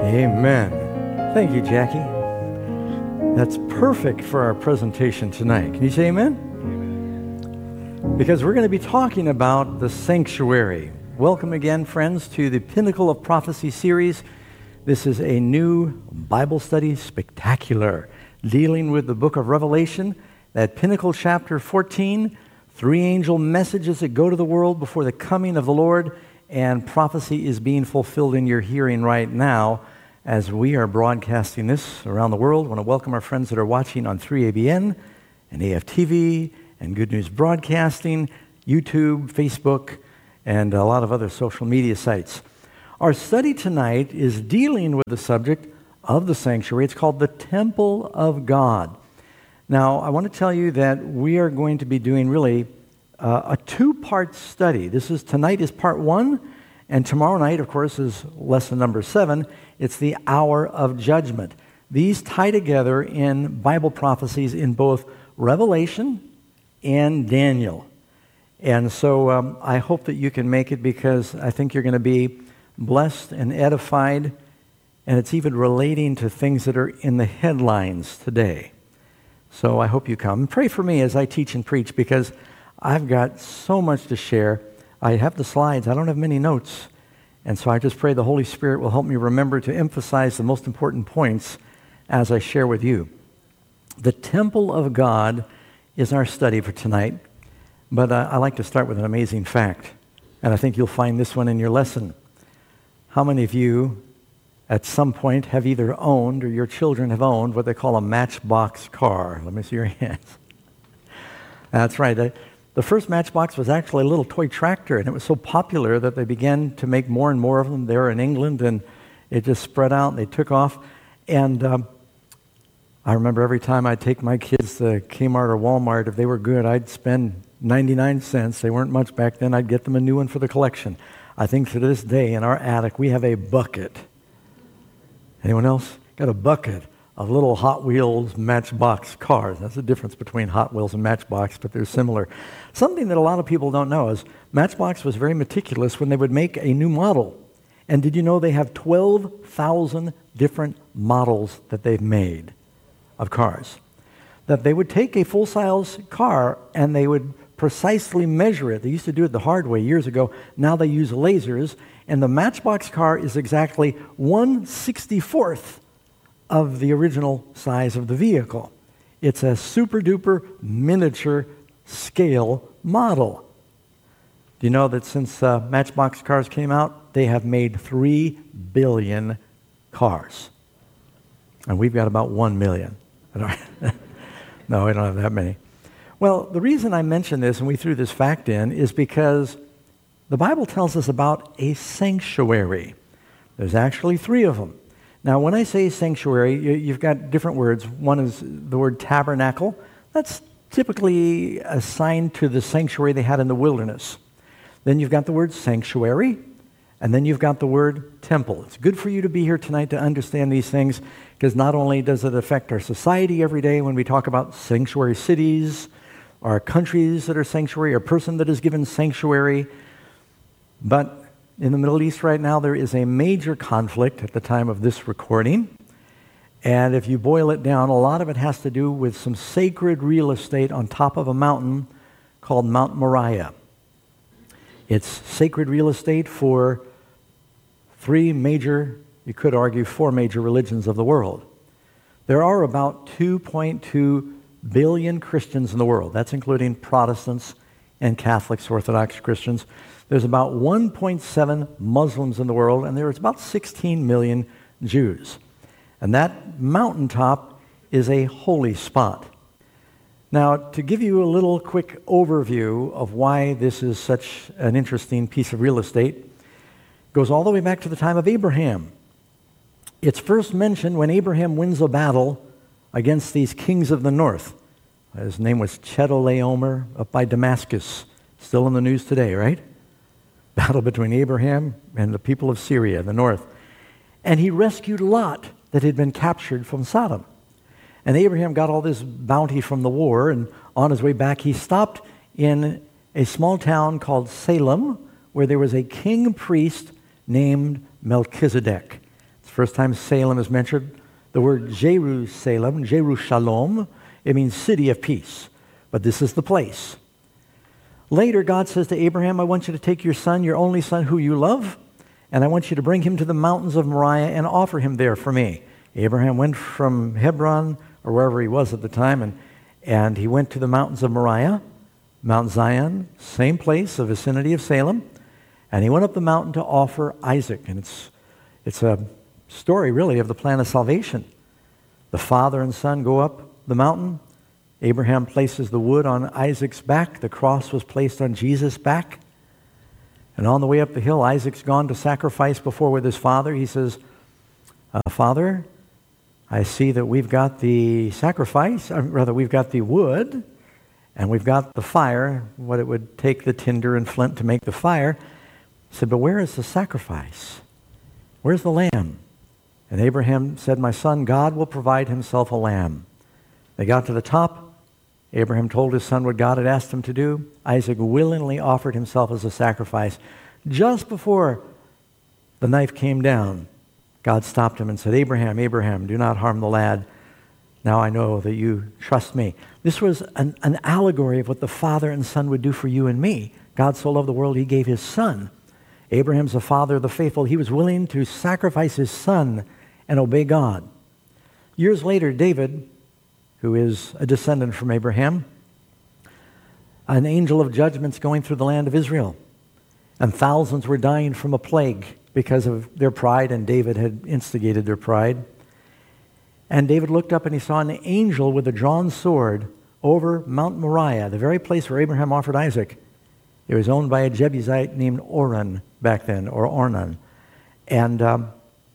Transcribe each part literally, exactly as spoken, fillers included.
Amen. Thank you, Jackie. That's perfect for our presentation tonight. Can you say amen? Amen. Because we're going to be talking about the sanctuary. Welcome again, friends, to the Pinnacle of Prophecy series. This is a new Bible study spectacular dealing with the book of Revelation, that Pinnacle chapter fourteen, three angel messages that go to the world before the coming of the Lord, and prophecy is being fulfilled in your hearing right now as we are broadcasting this around the world. I want to welcome our friends that are watching on three A B N and A F T V and Good News Broadcasting, YouTube, Facebook, and a lot of other social media sites. Our study tonight is dealing with the subject of the sanctuary. It's called the Temple of God. Now, I want to tell you that we are going to be doing really uh, a two-part study. This is tonight is part one, and tomorrow night, of course, is lesson number seven. It's the hour of judgment. These tie together in Bible prophecies in both Revelation and Daniel. And so um, I hope that you can make it, because I think you're going to be blessed and edified, and it's even relating to things that are in the headlines today. So I hope you come. Pray for me as I teach and preach, because I've got so much to share. I have the slides. I don't have many notes. And so I just pray the Holy Spirit will help me remember to emphasize the most important points as I share with you. The Temple of God is our study for tonight. But uh, I like to start with an amazing fact. And I think you'll find this one in your lesson. How many of you at some point have either owned or your children have owned what they call a Matchbox car? Let me see your hands. That's right. The, the first Matchbox was actually a little toy tractor, and it was so popular that they began to make more and more of them there in England, and it just spread out, and they took off. And um, I remember every time I'd take my kids to Kmart or Walmart, if they were good, I'd spend ninety-nine cents. They weren't much back then. I'd get them a new one for the collection. I think to this day in our attic, we have a bucket. Anyone else? Got a bucket of little Hot Wheels Matchbox cars. That's the difference between Hot Wheels and Matchbox, but they're similar. Something that a lot of people don't know is Matchbox was very meticulous when they would make a new model. And did you know they have twelve thousand different models that they've made of cars? That they would take a full-size car and they would precisely measure it. They used to do it the hard way years ago. Now they use lasers, and the Matchbox car is exactly one sixty-fourth of the original size of the vehicle. It's a super-duper miniature scale model. Do you know that since uh, Matchbox cars came out, they have made three billion cars? And we've got about one million. No, we don't have that many. Well, the reason I mention this, and we threw this fact in, is because the Bible tells us about a sanctuary. There's actually three of them. Now, when I say sanctuary, you, you've got different words. One is the word tabernacle. That's typically assigned to the sanctuary they had in the wilderness. Then you've got the word sanctuary, and then you've got the word temple. It's good for you to be here tonight to understand these things, because not only does it affect our society every day when we talk about sanctuary cities, our countries that are sanctuary, a person that is given sanctuary, but in the Middle East right now, there is a major conflict at the time of this recording. And if you boil it down, a lot of it has to do with some sacred real estate on top of a mountain called Mount Moriah. It's sacred real estate for three major, you could argue, four major religions of the world. There are about two point two billion Christians in the world. That's including Protestants and Catholics, Orthodox Christians. There's about one point seven Muslims in the world, and there's about sixteen million Jews. And that mountaintop is a holy spot. Now, to give you a little quick overview of why this is such an interesting piece of real estate, goes all the way back to the time of Abraham. It's first mentioned when Abraham wins a battle against these kings of the north. His name was Chedorlaomer up by Damascus. Still in the news today, right? Battle between Abraham and the people of Syria, the north. And he rescued Lot that had been captured from Sodom. And Abraham got all this bounty from the war, and on his way back he stopped in a small town called Salem, where there was a king priest named Melchizedek. It's the first time Salem is mentioned. The word Jerusalem, Jerusalem, it means city of peace. But this is the place. Later, God says to Abraham, I want you to take your son, your only son who you love, and I want you to bring him to the mountains of Moriah and offer him there for me. Abraham went from Hebron, or wherever he was at the time, and, and he went to the mountains of Moriah, Mount Zion, same place, the vicinity of Salem, and he went up the mountain to offer Isaac. And it's, it's a story, really, of the plan of salvation. The father and son go up the mountain. Abraham places the wood on Isaac's back. The cross was placed on Jesus' back. And on the way up the hill, Isaac's gone to sacrifice before with his father. He says, uh, Father, I see that we've got the sacrifice, or rather we've got the wood, and we've got the fire, what it would take the tinder and flint to make the fire. He said, but where is the sacrifice? Where's the lamb? And Abraham said, my son, God will provide himself a lamb. They got to the top. Abraham told his son what God had asked him to do. Isaac willingly offered himself as a sacrifice. Just before the knife came down, God stopped him and said, Abraham, Abraham, do not harm the lad. Now I know that you trust me. This was an, an allegory of what the father and son would do for you and me. God so loved the world, he gave his son. Abraham's the father of the faithful. He was willing to sacrifice his son and obey God. Years later, David, who is a descendant from Abraham, an angel of judgment's going through the land of Israel. And thousands were dying from a plague because of their pride, and David had instigated their pride. And David looked up and he saw an angel with a drawn sword over Mount Moriah, the very place where Abraham offered Isaac. It was owned by a Jebusite named Ornan back then, or Ornan. And um,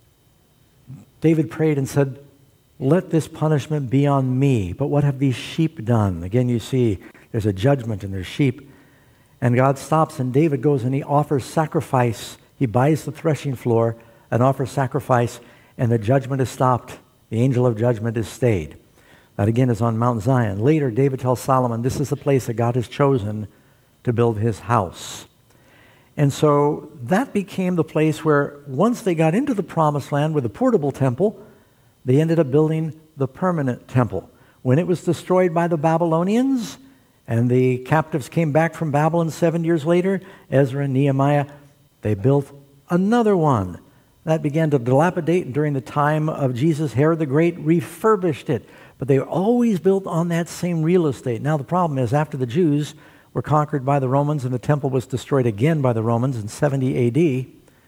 David prayed and said, let this punishment be on me. But what have these sheep done? Again, you see, there's a judgment in their sheep. And God stops, and David goes and he offers sacrifice. He buys the threshing floor and offers sacrifice, and the judgment is stopped. The angel of judgment is stayed. That again is on Mount Zion. Later, David tells Solomon, this is the place that God has chosen to build his house. And so that became the place where once they got into the promised land with a portable temple, they ended up building the permanent temple. When it was destroyed by the Babylonians and the captives came back from Babylon seven years later, Ezra and Nehemiah, they built another one. That began to dilapidate, and during the time of Jesus, Herod the Great refurbished it. But they were always built on that same real estate. Now the problem is, after the Jews were conquered by the Romans and the temple was destroyed again by the Romans in seventy A D,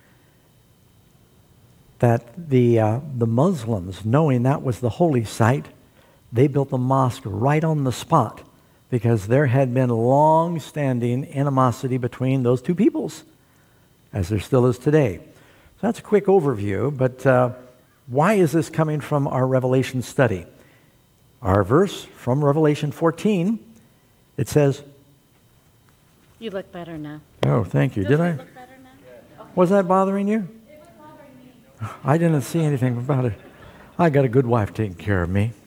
that the uh, the Muslims, knowing that was the holy site, they built the mosque right on the spot because there had been long-standing animosity between those two peoples, as there still is today. So that's a quick overview, but uh, why is this coming from our Revelation study? Our verse from Revelation fourteen, it says... You look better now. Oh, thank you. Doesn't Did I? it look better now? Okay. Was that bothering you? It was bothering me. I didn't see anything about it. I got a good wife taking care of me.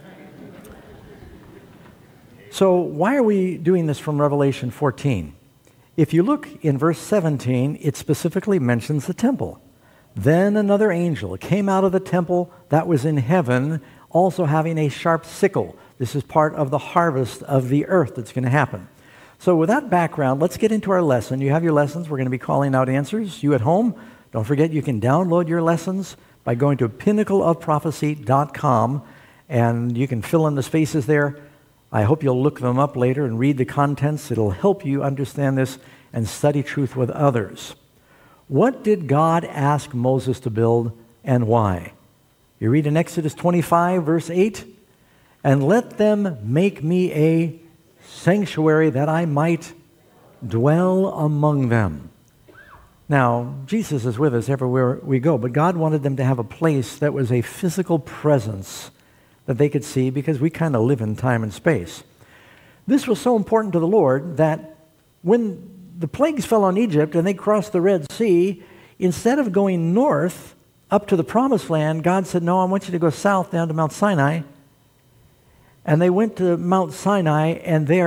So why are we doing this from Revelation fourteen? If you look in verse seventeen, it specifically mentions the temple. Then another angel came out of the temple that was in heaven, also having a sharp sickle. This is part of the harvest of the earth that's going to happen. So with that background, let's get into our lesson. You have your lessons. We're going to be calling out answers. You at home, don't forget you can download your lessons by going to pinnacle of prophecy dot com, and you can fill in the spaces there. I hope you'll look them up later and read the contents. It'll help you understand this and study truth with others. What did God ask Moses to build and why? You read in Exodus twenty-five, verse eight, and let them make me a sanctuary that I might dwell among them. Now, Jesus is with us everywhere we go, but God wanted them to have a place that was a physical presence that they could see because we kind of live in time and space. This was so important to the Lord that when the plagues fell on Egypt and they crossed the Red Sea, instead of going north up to the Promised Land, God said, no, I want you to go south down to Mount Sinai. And they went to Mount Sinai, and there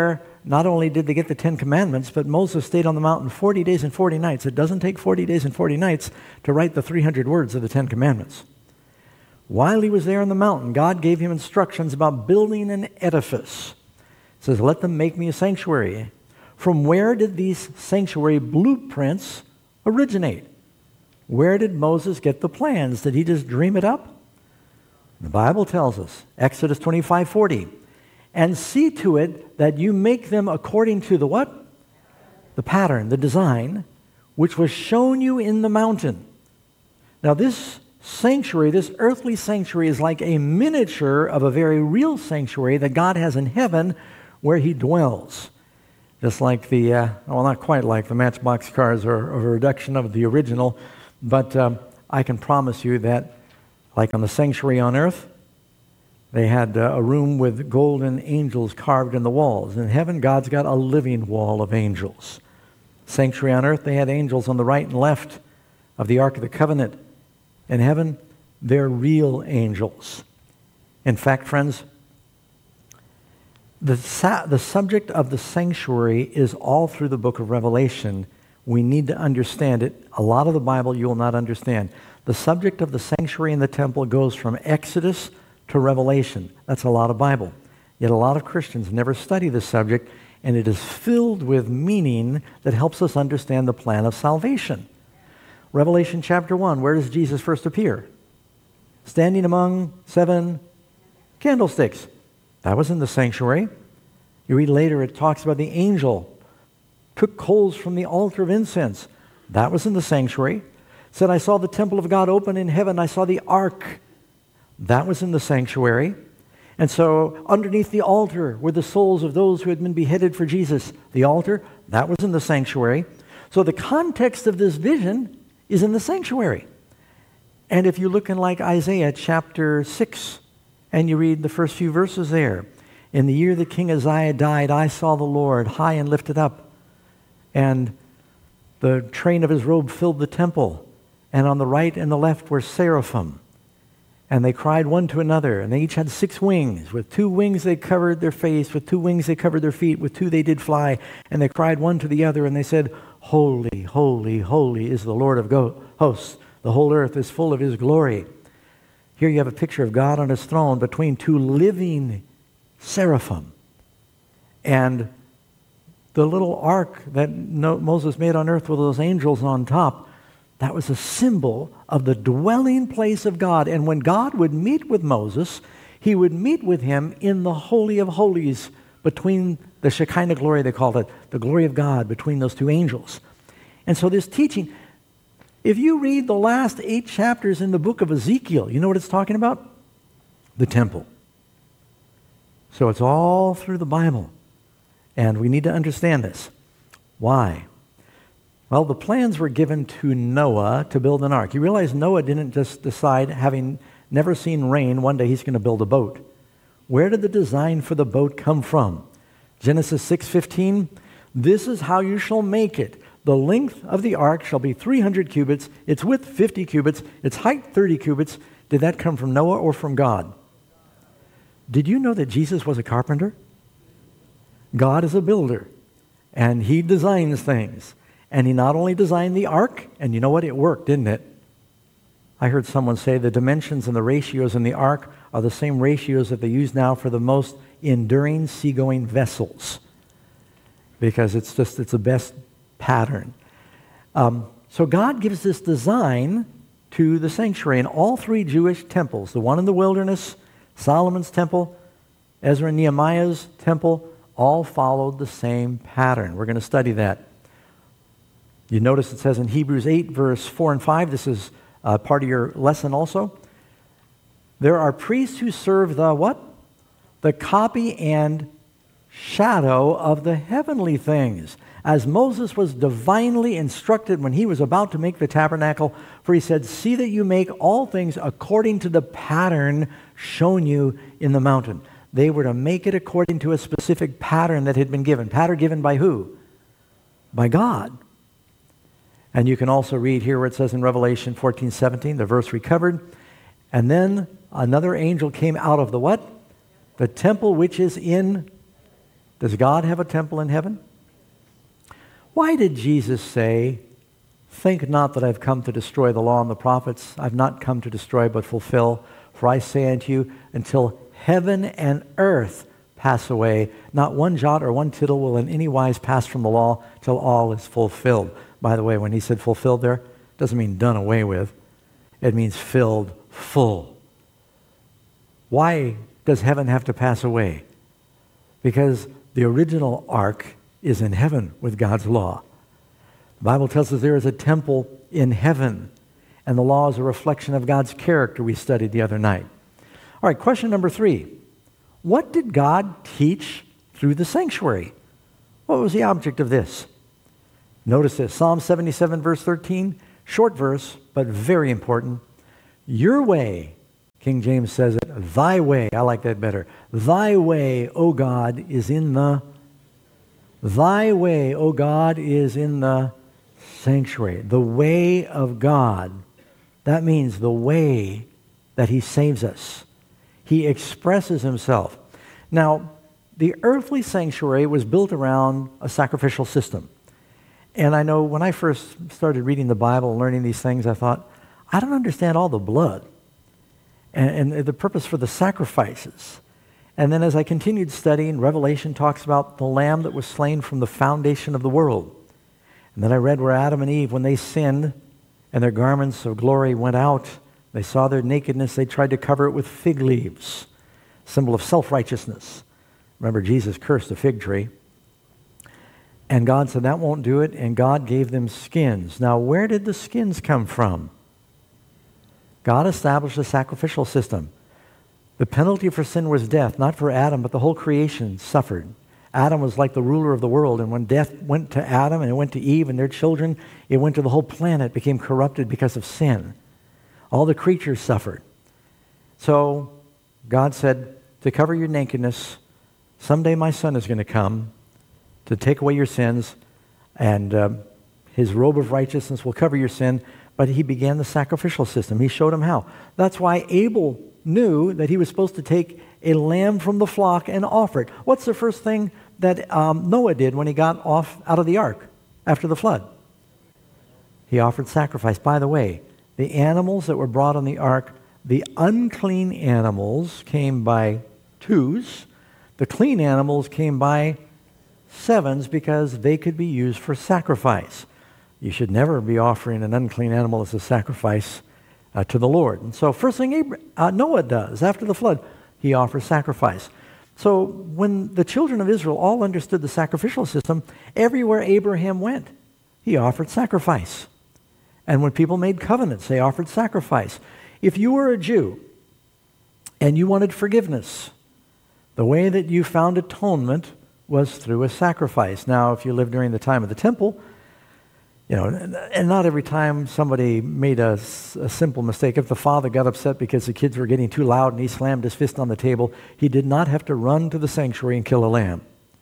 not only did they get the Ten Commandments, but Moses stayed on the mountain forty days and forty nights. It doesn't take forty days and forty nights to write the three hundred words of the Ten Commandments. While he was there on the mountain, God gave him instructions about building an edifice. It says, let them make me a sanctuary. From where did these sanctuary blueprints originate? Where did Moses get the plans? Did he just dream it up? The Bible tells us, Exodus twenty-five forty, and see to it that you make them according to the what? The pattern, the design, which was shown you in the mountain. Now this sanctuary, this earthly sanctuary, is like a miniature of a very real sanctuary that God has in heaven where he dwells. Just like the, uh, well, not quite like the Matchbox cars or, or a reduction of the original, but um, I can promise you that, like on the sanctuary on earth, they had uh, a room with golden angels carved in the walls. In heaven, God's got a living wall of angels. Sanctuary on earth, they had angels on the right and left of the Ark of the Covenant. In heaven, they're real angels. In fact, friends, the, sa- the subject of the sanctuary is all through the book of Revelation. We need to understand it. A lot of the Bible you will not understand. The subject of the sanctuary and the temple goes from Exodus to Revelation. That's a lot of Bible. Yet a lot of Christians never study this subject, and it is filled with meaning that helps us understand the plan of salvation. Revelation chapter one, where does Jesus first appear? Standing among seven candlesticks. That was in the sanctuary. You read later, it talks about the angel took coals from the altar of incense. That was in the sanctuary. Said, I saw the temple of God open in heaven. I saw the ark. That was in the sanctuary. And so underneath the altar were the souls of those who had been beheaded for Jesus. The altar, that was in the sanctuary. So the context of this vision is in the sanctuary. And if you look in like Isaiah chapter six, and you read the first few verses there, in the year that King Uzziah died, I saw the Lord high and lifted up, and the train of his robe filled the temple, and on the right and the left were seraphim. And they cried one to another, and they each had six wings. With two wings they covered their face, with two wings they covered their feet, with two they did fly. And they cried one to the other, and they said, Holy, holy, holy is the Lord of go- hosts. The whole earth is full of his glory. Here you have a picture of God on his throne between two living seraphim. And the little ark that Moses made on earth with those angels on top, that was a symbol of the dwelling place of God. And when God would meet with Moses, he would meet with him in the Holy of Holies between the Shekinah glory, they called it, the glory of God between those two angels. And so this teaching, if you read the last eight chapters in the book of Ezekiel, you know what it's talking about? The temple. So it's all through the Bible. And we need to understand this. Why? Well, the plans were given to Noah to build an ark. You realize Noah didn't just decide, having never seen rain, one day he's going to build a boat. Where did the design for the boat come from? Genesis six fifteen, this is how you shall make it. The length of the ark shall be three hundred cubits, its width fifty cubits, its height thirty cubits. Did that come from Noah or from God? Did you know that Jesus was a carpenter? God is a builder, and he designs things. And he not only designed the ark, and you know what? It worked, didn't it? I heard someone say the dimensions and the ratios in the ark are the same ratios that they use now for the most enduring seagoing vessels, because it's just, it's the best pattern. Um, so God gives this design to the sanctuary, and all three Jewish temples, the one in the wilderness, Solomon's temple, Ezra and Nehemiah's temple, all followed the same pattern. We're going to study that. You notice it says in Hebrews eight, verse four and five, this is uh, part of your lesson also. There are priests who serve the what? The copy and shadow of the heavenly things. As Moses was divinely instructed when he was about to make the tabernacle, for he said, see that you make all things according to the pattern shown you in the mountain. They were to make it according to a specific pattern that had been given. Pattern given by who? By God. And you can also read here where it says in Revelation fourteen seventeen, the verse we covered. And then another angel came out of the what? The temple which is in Does God have a temple in heaven? Why did Jesus say, think not that I've come to destroy the law and the prophets. I've not come to destroy but fulfill. For I say unto you, until heaven and earth pass away, not one jot or one tittle will in any wise pass from the law till all is fulfilled. By the way, when he said fulfilled there, it doesn't mean done away with. It means filled full. Why does heaven have to pass away? Because the original ark is in heaven with God's law. The Bible tells us there is a temple in heaven, and the law is a reflection of God's character we studied the other night. All right, question number three. What did God teach through the sanctuary? What was the object of this? Notice this, Psalm seventy-seven, verse thirteen, short verse, but very important. Your way, King James says it, thy way, I like that better. Thy way, O God, is in the, thy way, O God, is in the sanctuary. The way of God. That means the way that he saves us. He expresses himself. Now, the earthly sanctuary was built around a sacrificial system. And I know when I first started reading the Bible and learning these things, I thought, I don't understand all the blood and, and the purpose for the sacrifices. And then as I continued studying, Revelation talks about the lamb that was slain from the foundation of the world. And then I read where Adam and Eve, when they sinned and their garments of glory went out, they saw their nakedness, they tried to cover it with fig leaves, symbol of self-righteousness. Remember, Jesus cursed the fig tree. And God said, that won't do it, and God gave them skins. Now, where did the skins come from? God established a sacrificial system. The penalty for sin was death, not for Adam, but the whole creation suffered. Adam was like the ruler of the world, and when death went to Adam and it went to Eve and their children, it went to the whole planet, became corrupted because of sin. All the creatures suffered. So God said, to cover your nakedness, someday my son is going to come to take away your sins, and uh, his robe of righteousness will cover your sin. But he began the sacrificial system. He showed him how. That's why Abel knew that he was supposed to take a lamb from the flock and offer it. What's the first thing that um, Noah did when he got off out of the ark after the flood? He offered sacrifice. By the way, the animals that were brought on the ark, the unclean animals came by twos. The clean animals came by sevens because they could be used for sacrifice. You should never be offering an unclean animal as a sacrifice uh, to the Lord. And so first thing Abra- uh, Noah does after the flood, he offers sacrifice. So when the children of Israel all understood the sacrificial system, everywhere Abraham went, he offered sacrifice. And when people made covenants, they offered sacrifice. If you were a Jew and you wanted forgiveness, the way that you found atonement was through a sacrifice. Now, if you lived during the time of the temple, you know, and not every time somebody made a, a simple mistake. If the father got upset because the kids were getting too loud and he slammed his fist on the table, he did not have to run to the sanctuary and kill a lamb.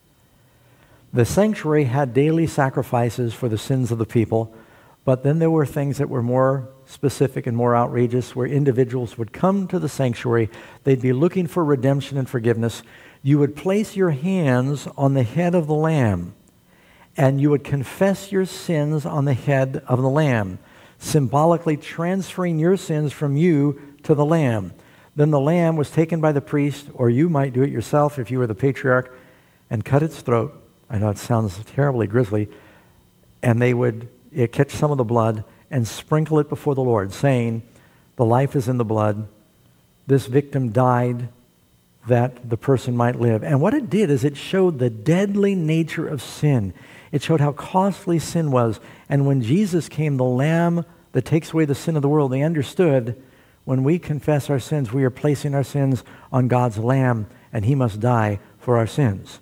The sanctuary had daily sacrifices for the sins of the people, but then there were things that were more specific and more outrageous, where individuals would come to the sanctuary, they'd be looking for redemption and forgiveness. You would place your hands on the head of the lamb, and you would confess your sins on the head of the lamb, symbolically transferring your sins from you to the lamb. Then the lamb was taken by the priest, or you might do it yourself if you were the patriarch, and cut its throat. I know it sounds terribly grisly. And they would uh, catch some of the blood and sprinkle it before the Lord, saying, the life is in the blood. This victim died that the person might live. And what it did is it showed the deadly nature of sin. It showed how costly sin was. And when Jesus came, the Lamb that takes away the sin of the world, they understood when we confess our sins, we are placing our sins on God's Lamb, and he must die for our sins.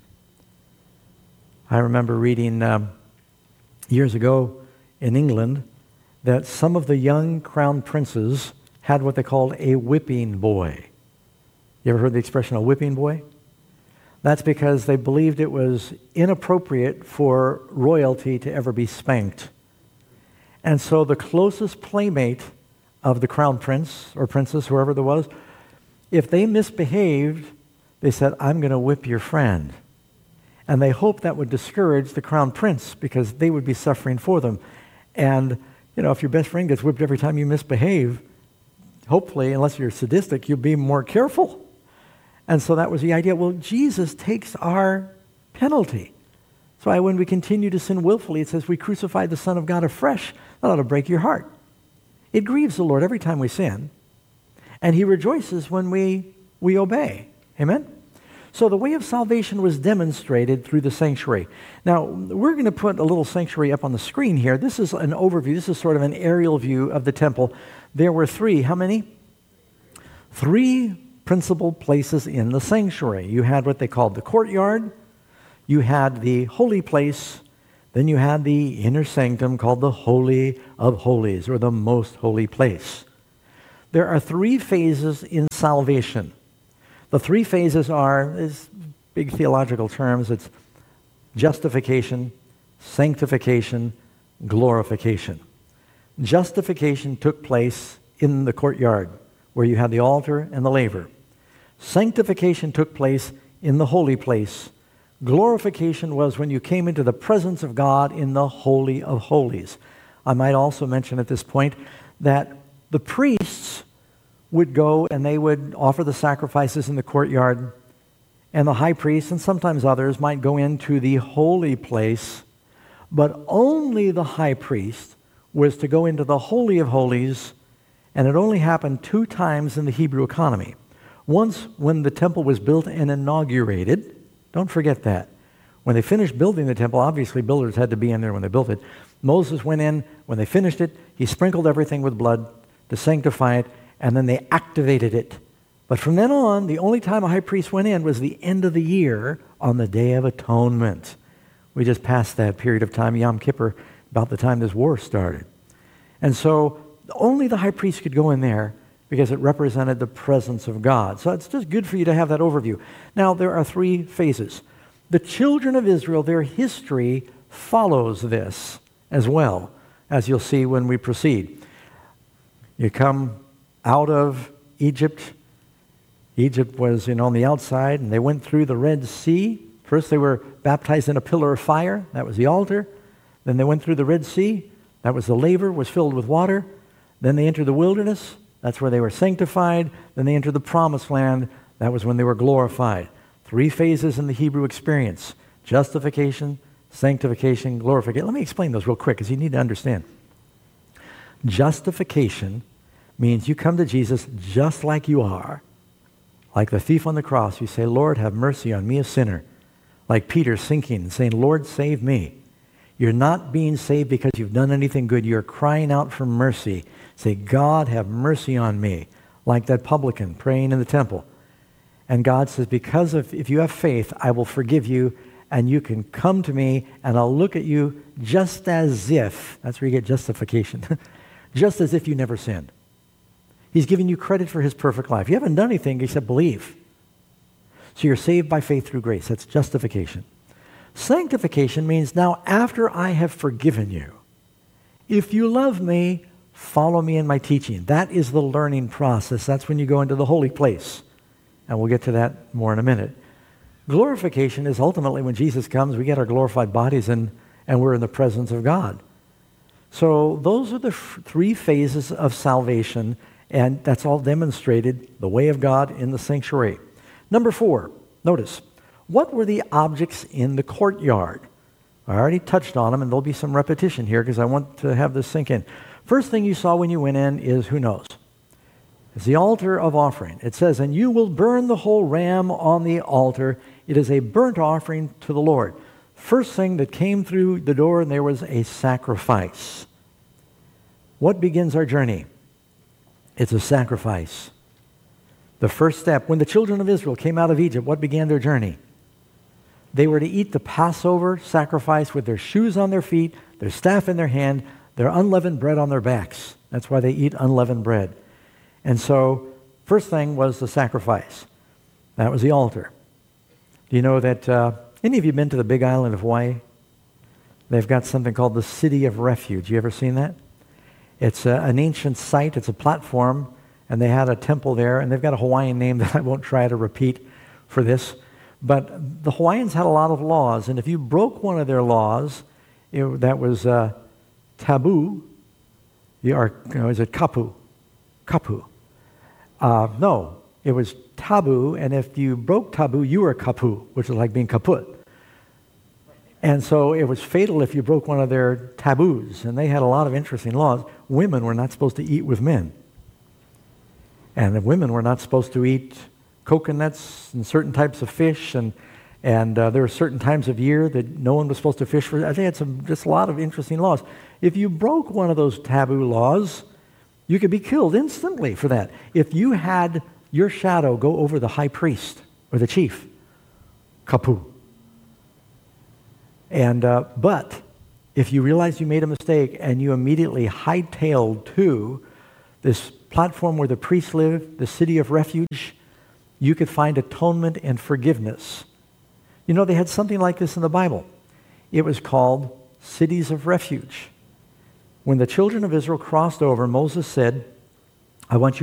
I remember reading um, years ago in England that some of the young crown princes had what they called a whipping boy. You ever heard the expression, a whipping boy? That's because they believed it was inappropriate for royalty to ever be spanked. And so the closest playmate of the crown prince or princess, whoever there was, if they misbehaved, they said, I'm going to whip your friend. And they hoped that would discourage the crown prince because they would be suffering for them. And, you know, if your best friend gets whipped every time you misbehave, hopefully, unless you're sadistic, you'll be more careful. And so that was the idea. Well, Jesus takes our penalty. So why when we continue to sin willfully, it says we crucified the Son of God afresh. That ought to break your heart. It grieves the Lord every time we sin. And he rejoices when we, we obey. Amen? So the way of salvation was demonstrated through the sanctuary. Now, we're going to put a little sanctuary up on the screen here. This is an overview. This is sort of an aerial view of the temple. There were three. How many? Three principal places in the sanctuary. You had what they called the courtyard. You had the holy place. Then you had the inner sanctum called the Holy of Holies, or the most holy place. There are three phases in salvation. The three phases are, is big theological terms, it's justification, sanctification, glorification. Justification took place in the courtyard, where you had the altar and the laver. Sanctification took place in the holy place. Glorification was when you came into the presence of God in the Holy of Holies. I might also mention at this point that the priests would go and they would offer the sacrifices in the courtyard, and the high priest and sometimes others might go into the holy place, but only the high priest was to go into the Holy of Holies, and it only happened two times in the Hebrew economy. Once when the temple was built and inaugurated. Don't forget that. When they finished building the temple, obviously builders had to be in there when they built it. Moses went in. When they finished it, he sprinkled everything with blood to sanctify it, and then they activated it. But from then on, the only time a high priest went in was the end of the year on the Day of Atonement. We just passed that period of time, Yom Kippur, about the time this war started. And so only the high priest could go in there because it represented the presence of God. So it's just good for you to have that overview. Now, there are three phases. The children of Israel, their history follows this as well, as you'll see when we proceed. You come out of Egypt. Egypt was, you know, on the outside, and they went through the Red Sea. First, they were baptized in a pillar of fire. That was the altar. Then they went through the Red Sea. That was the laver, was filled with water. Then they entered the wilderness. That's where they were sanctified. Then they entered the promised land. That was when they were glorified. Three phases in the Hebrew experience: justification, sanctification, glorification. Let me explain those real quick because you need to understand. Justification means you come to Jesus just like you are. Like the thief on the cross, you say, Lord, have mercy on me, a sinner. Like Peter sinking and saying, Lord, save me. You're not being saved because you've done anything good. You're crying out for mercy. Say, God, have mercy on me. Like that publican praying in the temple. And God says, because of, if you have faith, I will forgive you, and you can come to me, and I'll look at you just as if, that's where you get justification, just as if you never sinned. He's giving you credit for his perfect life. You haven't done anything except believe. So you're saved by faith through grace. That's justification. Sanctification means now after I have forgiven you, if you love me, follow me in my teaching. That is the learning process. That's when you go into the holy place. And we'll get to that more in a minute. Glorification is ultimately when Jesus comes, we get our glorified bodies and, and we're in the presence of God. So those are the f- three phases of salvation, and that's all demonstrated, the way of God in the sanctuary. Number four, notice, what were the objects in the courtyard? I already touched on them, and there'll be some repetition here because I want to have this sink in. First thing you saw when you went in is, who knows? It's the altar of offering. It says, and you will burn the whole ram on the altar. It is a burnt offering to the Lord. First thing that came through the door, and there was a sacrifice. What begins our journey? It's a sacrifice. The first step, when the children of Israel came out of Egypt, what began their journey? They were to eat the Passover sacrifice with their shoes on their feet, their staff in their hand, their unleavened bread on their backs. That's why they eat unleavened bread. And so, first thing was the sacrifice. That was the altar. Do you know that, uh, any of you been to the Big Island of Hawaii? They've got something called the City of Refuge. You ever seen that? It's a, an ancient site. It's a platform, and they had a temple there, and they've got a Hawaiian name that I won't try to repeat for this. But the Hawaiians had a lot of laws, and if you broke one of their laws, it, that was uh, taboo. You are, you know, is it kapu? Kapu. Uh, no, it was taboo, and if you broke taboo, you were kapu, which is like being kaput. And so it was fatal if you broke one of their taboos, and they had a lot of interesting laws. Women were not supposed to eat with men. And the women were not supposed to eat coconuts and certain types of fish, and and uh, there were certain times of year that no one was supposed to fish for. I think they had some just a lot of interesting laws. If you broke one of those taboo laws, you could be killed instantly for that. If you had your shadow go over the high priest or the chief, kapu. And uh, but if you realized you made a mistake and you immediately hightailed to this platform where the priests lived, the city of refuge, you could find atonement and forgiveness. You know, they had something like this in the Bible. It was called cities of refuge. When the children of Israel crossed over, Moses said, I want you